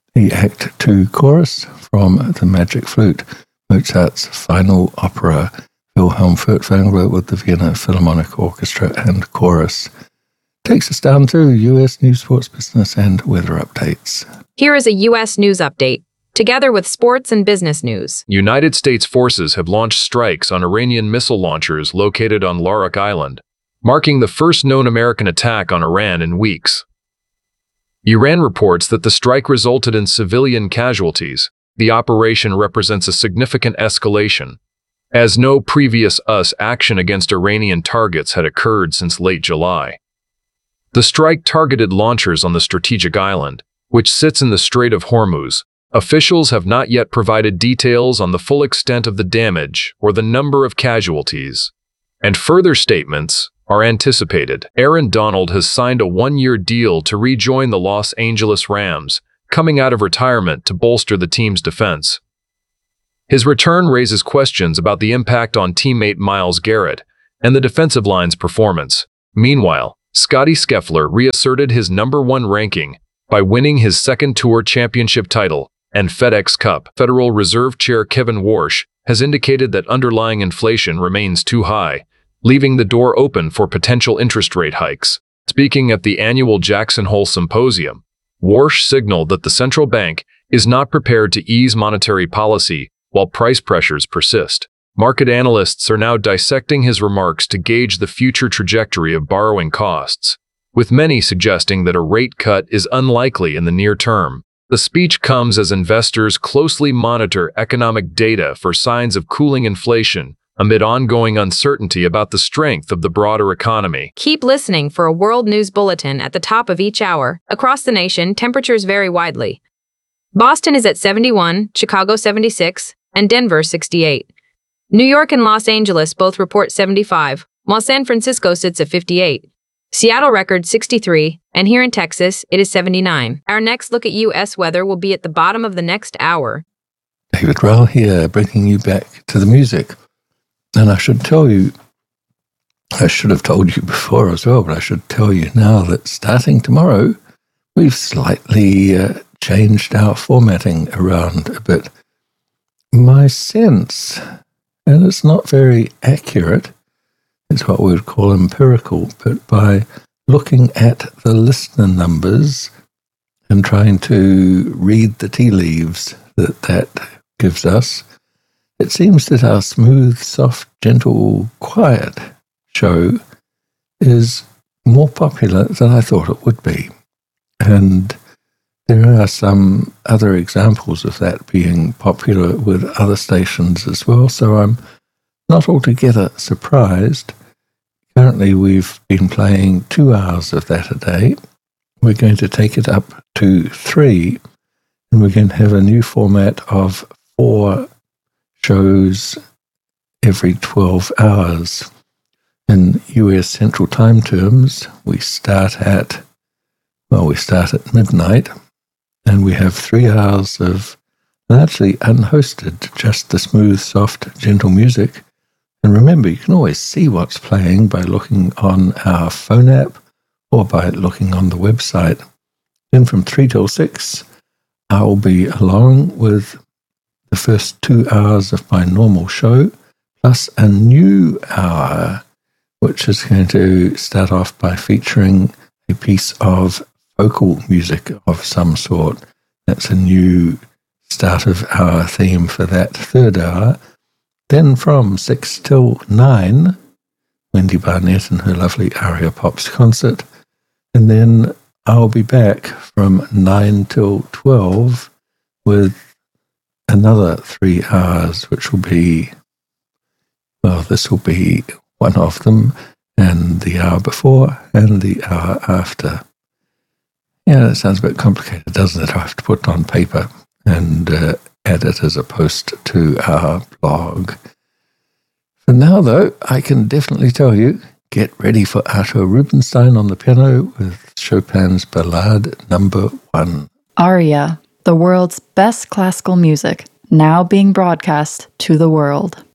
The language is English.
the Act 2 chorus from The Magic Flute, Mozart's final opera, Wilhelm Furtwängler with the Vienna Philharmonic Orchestra and chorus. Takes us down to U.S. news, sports, business, and weather updates. Here is a U.S. news update, together with sports and business news. United States forces have launched strikes on Iranian missile launchers located on Larak Island, marking the first known American attack on Iran in weeks. Iran reports that the strike resulted in civilian casualties. The operation represents a significant escalation, as no previous U.S. action against Iranian targets had occurred since late July. The strike targeted launchers on the strategic island, which sits in the Strait of Hormuz. Officials have not yet provided details on the full extent of the damage or the number of casualties, and further statements are anticipated. Aaron Donald has signed a one-year deal to rejoin the Los Angeles Rams, coming out of retirement to bolster the team's defense. His return raises questions about the impact on teammate Myles Garrett and the defensive line's performance. Meanwhile, Scottie Scheffler reasserted his #1 ranking by winning his second Tour Championship title and FedEx Cup. Federal Reserve Chair Kevin Warsh has indicated that underlying inflation remains too high, leaving the door open for potential interest rate hikes. Speaking at the annual Jackson Hole Symposium, Warsh signaled that the central bank is not prepared to ease monetary policy while price pressures persist. Market analysts are now dissecting his remarks to gauge the future trajectory of borrowing costs, with many suggesting that a rate cut is unlikely in the near term. The speech comes as investors closely monitor economic data for signs of cooling inflation amid ongoing uncertainty about the strength of the broader economy. Keep listening for a world news bulletin at the top of each hour. Across the nation, temperatures vary widely. Boston is at 71, Chicago 76, and Denver 68. New York and Los Angeles both report 75, while San Francisco sits at 58. Seattle records 63, and here in Texas, it is 79. Our next look at U.S. weather will be at the bottom of the next hour. David Rell here, bringing you back to the music. And I should tell you, I should have told you before as well, but I should tell you now that starting tomorrow, we've slightly changed our formatting around a bit. My sense, and it's not very accurate, it's what we would call empirical, but by looking at the listener numbers and trying to read the tea leaves that gives us, it seems that our smooth, soft, gentle, quiet show is more popular than I thought it would be. And there are some other examples of that being popular with other stations as well, so I'm not altogether surprised. Currently, we've been playing 2 hours of that a day. We're going to take it up to 3, and we're going to have a new format of 4 shows every 12 hours. In US Central Time terms, we start at midnight, and we have 3 hours of largely unhosted, just the smooth, soft, gentle music. And remember, you can always see what's playing by looking on our phone app or by looking on the website. Then from 3 till 6, I'll be along with the first 2 hours of my normal show, plus a new hour, which is going to start off by featuring a piece of vocal music of some sort. That's a new start of our theme for that third hour. Then from 6 till 9, Wendy Barnett and her lovely Aria Pops concert. And then I'll be back from 9 till 12 with another 3 hours, which will be, this will be one of them, and the hour before and the hour after. Yeah, that sounds a bit complicated, doesn't it? I have to put it on paper and add it as a post to our blog. For now, though, I can definitely tell you, get ready for Arthur Rubinstein on the piano with Chopin's Ballade No. 1. Aria, the world's best classical music, now being broadcast to the world.